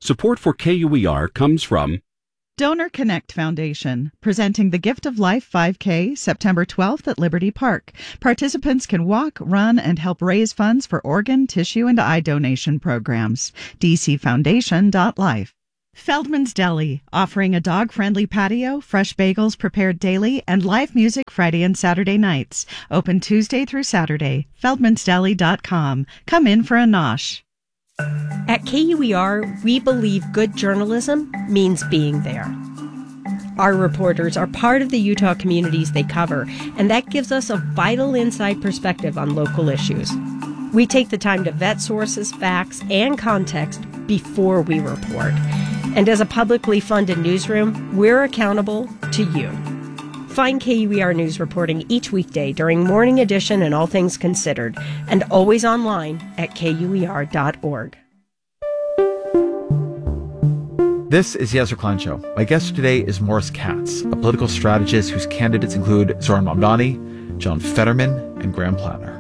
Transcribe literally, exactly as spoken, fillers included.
Support for K U E R comes from Donor Connect Foundation, presenting the Gift of Life five K September twelfth at Liberty Park. Participants can walk, run, and help raise funds for organ, tissue, and eye donation programs. d c foundation dot life. Feldman's Deli, offering a dog-friendly patio, fresh bagels prepared daily, and live music Friday and Saturday nights. Open Tuesday through Saturday. feldmans deli dot com. Come in for a nosh. At K U E R, we believe good journalism means being there. Our reporters are part of the Utah communities they cover, and that gives us a vital inside perspective on local issues. We take the time to vet sources, facts, and context before we report. And as a publicly funded newsroom, we're accountable to you. Find K U E R News reporting each weekday during Morning Edition and All Things Considered, and always online at K U E R dot org. This is Yasser Klein Show. My guest today is Morris Katz, a political strategist whose candidates include Zohran Mamdani, John Fetterman, and Graham Platter.